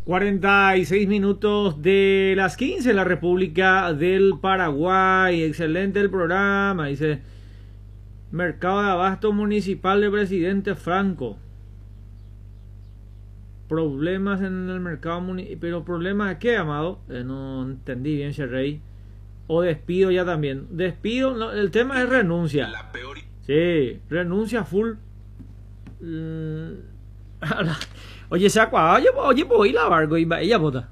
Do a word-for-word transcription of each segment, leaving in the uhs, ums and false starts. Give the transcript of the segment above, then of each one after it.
cuarenta y seis minutos de las quince en la República del Paraguay. Excelente el programa. Dice: Mercado de Abasto Municipal de Presidente Franco. Problemas en el mercado municipal. ¿Pero problemas de qué, amado? Eh, no entendí bien, Sherrey. O despido ya también. Despido, no, el tema es renuncia. La peor... Sí, renuncia full. Mm, oye, se acuerda, oye, oye, voy a lavar, y ella vota.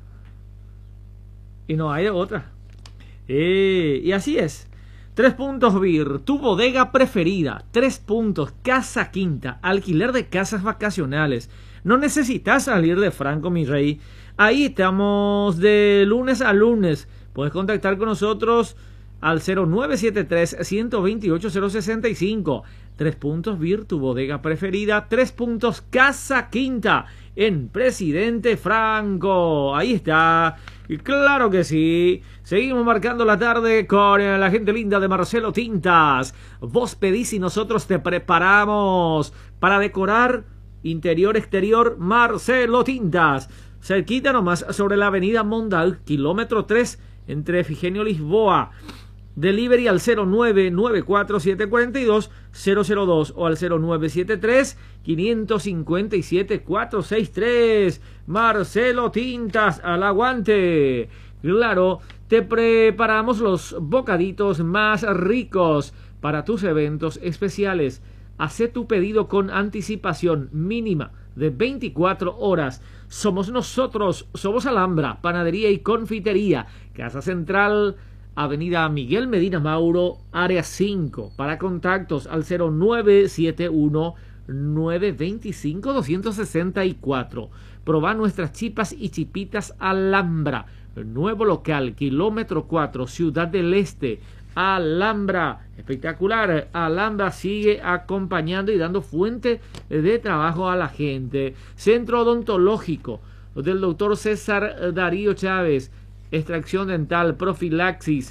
Y no hay de otra. Eh, y así es. Tres puntos Beer, tu bodega preferida. Tres puntos, Casa Quinta, alquiler de casas vacacionales. No necesitas salir de Franco, mi rey. Ahí estamos de lunes a lunes. Puedes contactar con nosotros al cero nueve siete tres, uno dos ocho, cero seis cinco. Tres puntos Beer, tu bodega preferida. Tres puntos Casa Quinta en Presidente Franco. Ahí está. Y claro que sí. Seguimos marcando la tarde con la gente linda de Marcelo Tintas. Vos pedís y nosotros te preparamos para decorar interior, exterior. Marcelo Tintas. Cerquita nomás sobre la avenida Mondal, kilómetro tres, entre Efigenia y Lisboa. Delivery al cero nueve nueve cuatro siete cuatro dos cero cero dos o al cero nueve siete tres, cinco cinco siete, cuatro seis tres. Marcelo Tintas, al aguante. Claro, te preparamos los bocaditos más ricos para tus eventos especiales. Hacé tu pedido con anticipación mínima de veinticuatro horas. Somos nosotros, somos Alhambra, Panadería y Confitería, Casa Central, Avenida Miguel Medina Mauro, área cinco. Para contactos al cero nueve siete uno, nueve dos cinco, dos seis cuatro. Probá nuestras chipas y chipitas Alhambra. Nuevo local, kilómetro cuatro, Ciudad del Este. Alhambra, espectacular. Alhambra sigue acompañando y dando fuente de trabajo a la gente. Centro odontológico del doctor César Darío Chávez. Extracción dental, profilaxis,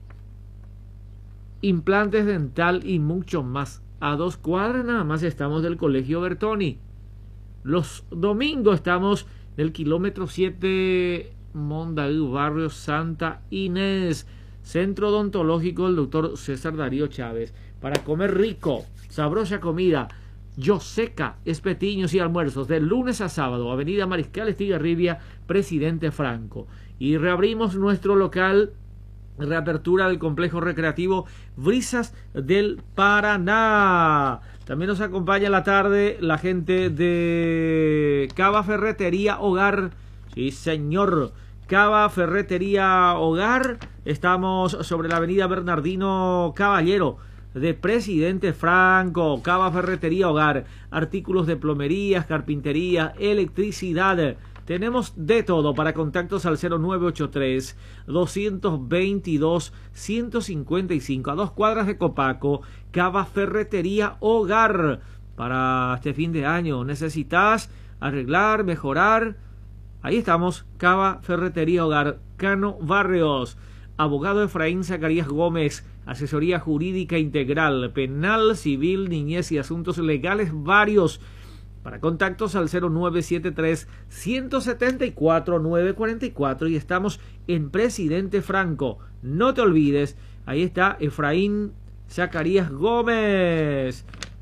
implantes dental y mucho más. A dos cuadras nada más estamos del Colegio Bertoni. Los domingos estamos del kilómetro siete, Mondaú, barrio Santa Inés. Centro odontológico del doctor César Darío Chávez. Para comer rico, sabrosa comida, Yoseca, espetiños y almuerzos de lunes a sábado. Avenida Mariscal Estigarribia, Presidente Franco. Y reabrimos nuestro local, reapertura del complejo recreativo Brisas del Paraná. También nos acompaña en la tarde la gente de Cava Ferretería Hogar. Sí, señor. Cava Ferretería Hogar. Estamos sobre la avenida Bernardino Caballero de Presidente Franco. Cava Ferretería Hogar. Artículos de plomerías, carpintería, electricidad. Tenemos de todo. Para contactos al cero nueve ocho tres, dos dos dos, uno cinco cinco. A dos cuadras de Copaco. Cava Ferretería Hogar. Para este fin de año necesitas arreglar, mejorar. Ahí estamos. Cava Ferretería Hogar. Cano Barrios. Abogado Efraín Zacarías Gómez. Asesoría jurídica integral. Penal, civil, niñez y asuntos legales varios. Para contactos al cero nueve siete tres, uno siete cuatro, nueve cuatro cuatro. Y estamos en Presidente Franco. No te olvides, ahí está Efraín Zacarías Gómez,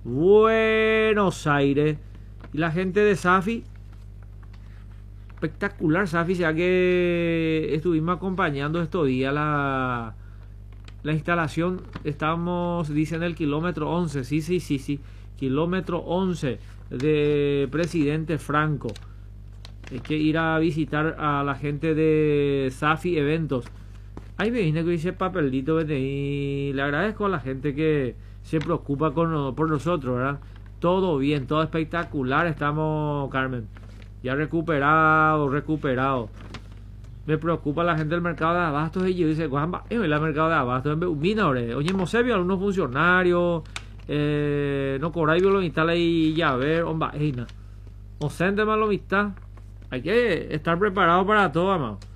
Buenos Aires. Y la gente de Safi, espectacular Safi, ya que estuvimos acompañando estos días la, la instalación. Estamos, dicen, el kilómetro once. Sí, sí, sí, sí. Kilómetro once de Presidente Franco. Hay que ir a visitar a la gente de Safi Eventos. Ahí me vine con ese papelito y le agradezco a la gente que se preocupa con, por nosotros, ¿verdad? Todo bien, todo espectacular. Estamos, Carmen, ya recuperado, recuperado. Me preocupa la gente del mercado de abastos. Y yo dice, Juanba, es el mercado de abastos. Mira, oye, Mosebio, algunos funcionarios. Eh, no cobráis lo mitad ahí ya ver, hombre, no. O sea, lo mitad. Hay que estar preparado para todo, amado.